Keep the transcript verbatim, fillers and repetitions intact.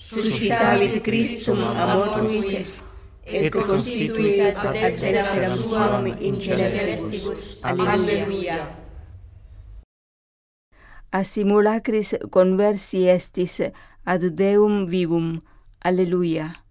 suscitavit Christum amor tuis, et constituit ad excelleram suam in celestibus. Alleluia. A simulacris conversi estis ad Deum vivum. Alleluia.